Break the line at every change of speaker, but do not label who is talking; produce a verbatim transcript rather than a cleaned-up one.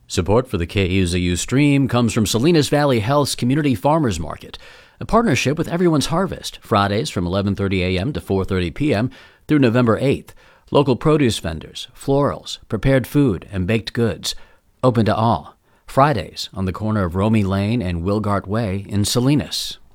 Support for the K U Z U stream comes from Salinas Valley Health's Community Farmers Market, a partnership with Everyone's Harvest, Fridays from eleven thirty a.m. to four thirty p.m. through November eighth. Local produce vendors, florals, prepared food, and baked goods. Open to all. Fridays on the corner of Romy Lane and Wilgart Way in Salinas.